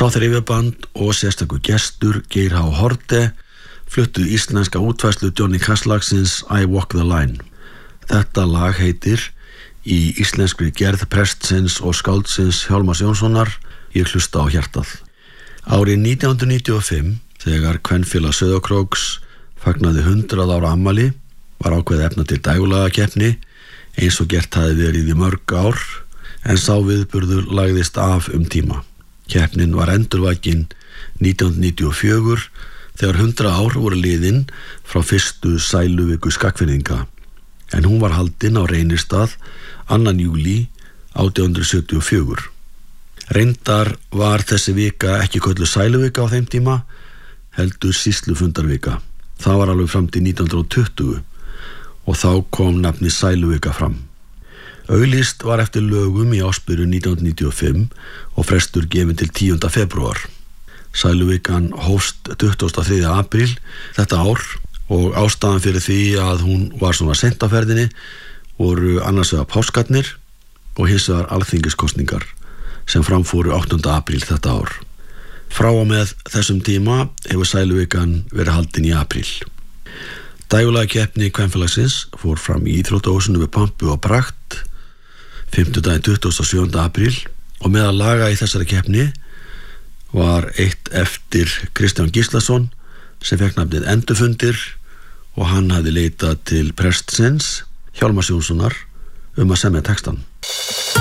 Sá þrifjaband og sérstakur gestur Geir H. Haarde fluttu íslenska útfærslu Johnny Cash-lagsins I Walk the Line. Þetta lag heitir í íslenskri gerð prestsins og skáldsins Hjálmars Jónssonar Ég hlusta á hjartað. Árið 1995, þegar kvenfélag Sauðárkróks fagnaði 100 ára afmæli, var ákveðið efna til dægurlagakeppni eins og gert hafði verið í mörg ár, en sá viðburður lagðist af tíma. Keppnin var endurvakin 1994 þegar 100 ár voru liðin frá fyrstu sæluviku Skagfirðinga, en hún var haldin á Reynistað 2. júlí 1874. Reyndar var þessi vika ekki kölluð sæluvika á þeim tíma, heldur sýslufundarvika. Það var alveg fram til 1920 og þá kom nafnið sæluvika fram. Auglýst var eftir lögum í ársbyrjun 1995 og frestur gefinn til 10. febrúar. Sæluvikan hófst 23. apríl þetta ár og ástæðan fyrir því að hún var svona seint á ferðinni voru annars vegar páskarnir og hins vegar alþingiskosningar sem framfóru 8. apríl þetta ár. Frá og með þessum tíma hefur sæluvikan verið haldin í apríl. Dægurlagakeppni kvenfélagsins fór fram í íþróttahúsinu við Pompu og Pragt 5. 27. apríl og meðal laga í þessari keppni var eitt eftir Kristján Gíslason sem fekk nafnið Endurfundir og hann hafði leitað til prestsins Hjálmars Jónssonar að semja textann.